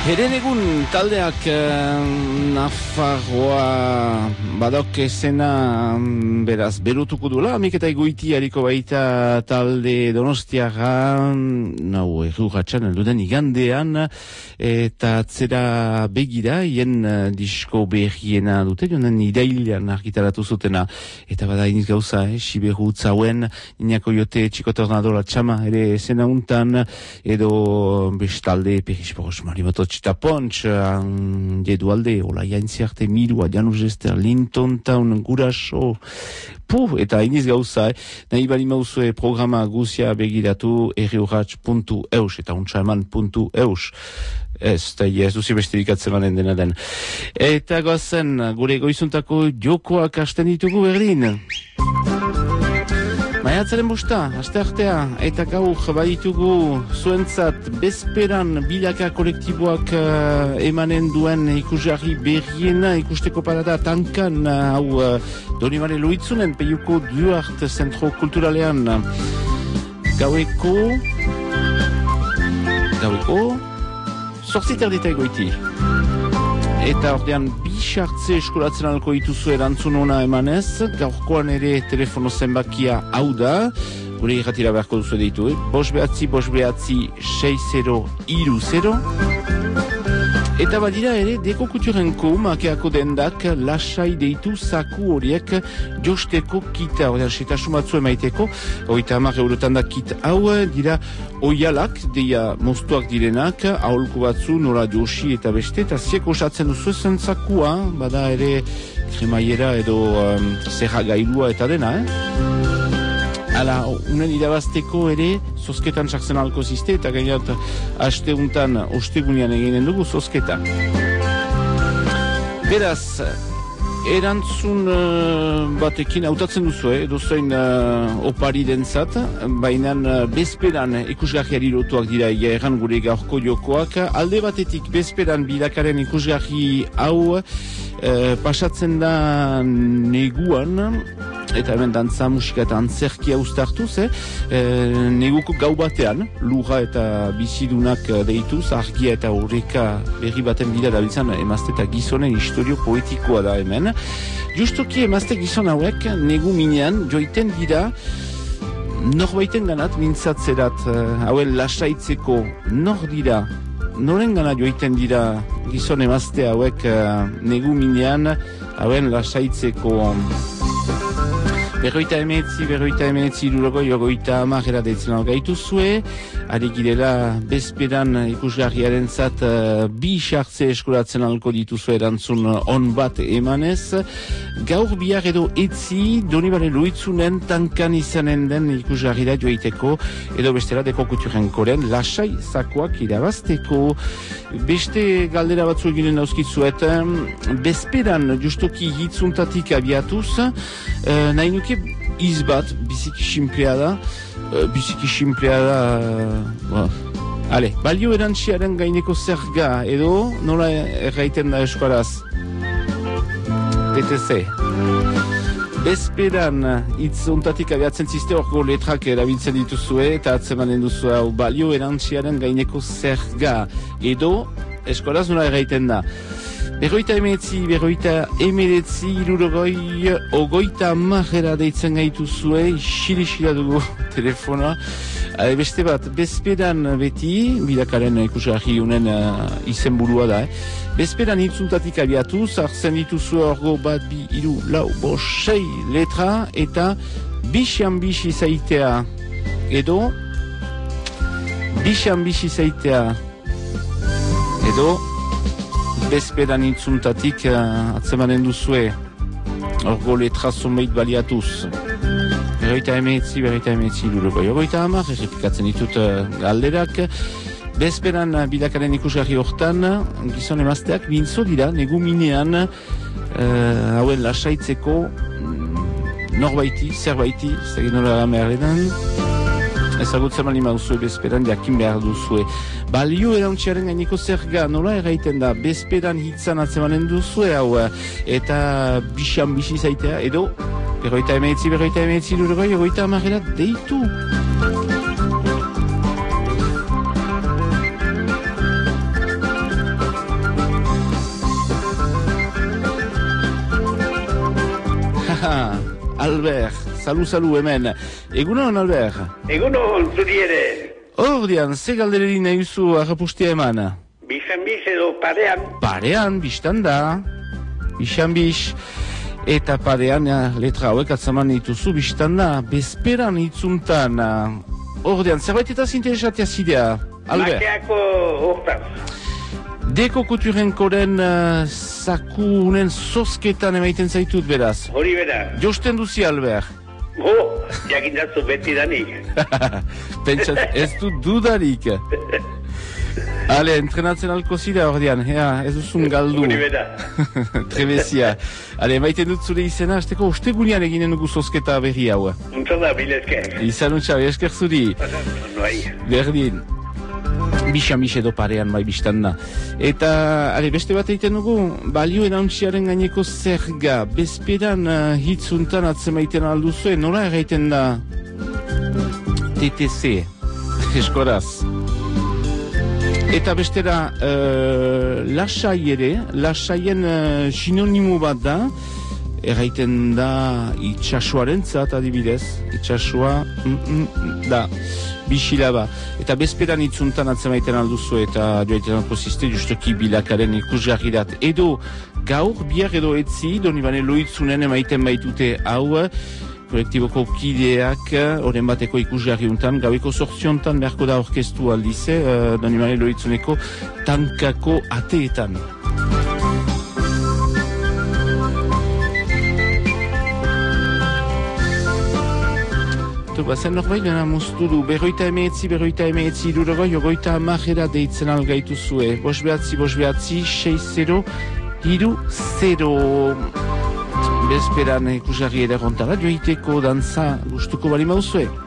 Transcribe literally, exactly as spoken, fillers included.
Heren egun taldeak eh, Nafarroa badok esena beraz berutuko duela, amik eta egoiti hariko baita talde Donostiaga, nau errugatxan elduden igandean, eta atzera begira, hien disko berriena dute, jonen idailean argitaratu zutena, eta bada iniz gauza, eh, Siberu Utzauen, Niñako Jote, Txikotornadora Txama, ere esena untan, edo bestalde, Perisporos Marimoto Txita Pontx, jedu alde, ola jaintziarte mirua, Janus Ester, Linton Town, Guraso, puh, eta iniz gauza, eh? Nahi bali mauzue programa guzia begiratu erriurratx puntu eus eta untxaeman puntu eus. Ez, eta ez duzi besterik atzemanen dena den. Eta goazen, gure goizuntako jokoak hasten ditugu berdin. Maiatzaren bosta, aste artea, eta gaur baditugu zuentzat bezperan bilaka kolektiboak uh, emanen duen ikusgarri berriena ikusteko parada tankan, uh, hau uh, Donibane Loitzunen, Peiuko Duart Zentro Kulturalean. Gaueko, gaueko, sortziter dita egoiti. Eta ordean bi sartze eskolatzen alko dituzu erantzun ona emanez, gaurkoan ere telefono zenbakia hau da, gure irratira beharko duzu deitu, eh? Bos behatzi, bos behatzi, sei zero, iru zero. Eta badira ere, deko kuturenko makeako dendak lasai deitu zaku horiek josteko kita, ordean setasun batzu emaiteko, oita hamar eurotan da kit hau, dira oialak, deia moztuak direnak, aholku batzu, nola josi eta beste, eta ziek osatzen duzu zen zakua, bada ere kremaiera edo um, zerra gailua eta dena, eh? Hala, unen irabazteko ere, zozketan sartzen alko ziste, eta gainat, haste untan, ostegunean eginen dugu zozketa. Beraz, erantzun uh, batekin hautatzen duzu, eh? Dozoin uh, opari dentzat, baina uh, bezperan ikusgarriari lotuak dira erran gure gaurko jokoak. Alde batetik bezperan bilakaren ikusgarri hau uh, pasatzen da neguan, eta hemen dantza, musika eta antzerkia uztartuz, eh? E, neguko gau batean, lurra eta bizidunak deituz, argia eta horreka berri baten bila dabiltzan emazte eta gizonen historio poetikoa da hemen. Justoki emazte gizon hauek negu minean joiten dira norbaiten ganat mintzatzerat, hauen lasaitzeko nor dira, noren gana joiten dira gizon emazte hauek negu minean hauen lasaitzeko. Berroita emeetzi, berroita emeetzi, irurogoi, ogoita amarera deitzen algaitu zue, ari girela bezperan ikusgarriaren zat uh, bi sartze eskolatzen alko dituzu erantzun on bat emanez. Gaur bihar edo etzi, Donibane Loitzunen tankan izanen den ikusgarrira joiteko, edo bestela deko kuturenkoren lasai zakoak irabazteko. Beste galdera batzu eginen dauzkitzuet, bezperan justoki hitzuntatik abiatuz, uh, nahi nuke izbat, biziki simplea da, uh, biziki simplea da, uh, well. Ale, balio erantziaren gaineko zerga, edo nola erraiten da eskoraz? D T C. Bezperan hitz ontatik abiatzen ziste horko letrak erabiltzen dituzue eta atzemanen duzu hau balio erantziaren gaineko zerga, edo eskoraz nola erraiten da? Berroita emeetzi, berroita emeetzi, irurogoi, ogoita amarera deitzen gaitu zue, xili-xila dugu telefonoa. Ade beste bat, bezperan beti, bilakaren ikusgarri unen uh, izen burua da, eh? Bezperan hitzuntatik abiatuz, hartzen dituzu orgo bat, bi, iru, lau, bo, sei letra, eta bixan bixi zaitea, edo, bixan bixi zaitea, edo, bezperan hitzuntatik uh, atzemanen duzue orgo letra zonbait baliatuz. Berroita emeetzi, berroita emeetzi, lurugoi, ogoita hamar, errepikatzen ditut uh, galderak. Bezperan uh, bilakaren ikusgarri hortan, gizon emazteak bintzo dira, negu minean uh, hauen lasaitzeko mm, norbaiti, zerbaiti, zegin nola gamearedan, ezagutzen mali mauzue bezperan, jakin behar duzue. Balio erantziaren gaineko zerga, nola erraiten da, bezperan hitzan atzemanen duzue hau, eta bixan bixi zaitea, edo, berroita emeetzi, berroita emeetzi, lurgoi, egoita amarera deitu. Ah, Albert, salu, salu, hemen. Egunon, Albert? Egunon, zuri ere. Ordian, ze galdererin nahi duzu arrapustia eman? Bizan biz edo parean. Parean, biztan da. Bizan biz. Eta parean, ja, letra hauek atzaman dituzu, biztan da. Bezperan itzuntan. Ordian, zerbait eta zinteresatia zidea, Albert? Makeako hortaz. Deko kuturenkoren uh, zaku unen zozketan emaiten zaitut beraz. Hori bera. Josten duzi, Albert? Ho, jakindatu beti danik. Pentsat, ez du dudarik. Ale, entrenatzen alko zida ordean, ea, ez duzun galdu. Hori bera. Trebezia. Ale, maiten dut zure izena, azteko ostegunean eginen dugu zozketa berri hau. Untza da, bilezker. Izan untxa, esker zuri. Noi. Berdin. Bixan bixe edo parean bai biztan da. Eta, ale, beste bat egiten dugu, balioen hauntziaren gaineko zerga, bezperan uh, hitzuntan atzemaiten alduzue, nola erraiten da T T C, eskoraz. Eta bestera, uh, lasai ere, lasaien uh, sinonimu bat da, erraiten da itxasuaren zat adibidez, itxasua mm, mm, da, bisilaba. Eta bezperan itzuntan atzemaiten alduzu eta joaiten alko ziste justoki bilakaren ikusgarrirat. Edo gaur, bihar edo etzi, donibane loitzunen emaiten baitute hau, kolektiboko kideak, oren bateko ikusgarri untan, gaueko sortziontan beharko da orkestu aldize, uh, donibane loitzuneko tankako ateetan. Bazen norbait gana moztu du, berroita emeetzi, berroita emeetzi, irurogoi, ogoita amarera deitzen algaitu zue. Bos behatzi, bos behatzi, sei zero, iru zero. Bezperan ikusgarri ere gontara, joiteko dantza gustuko bali mauzue.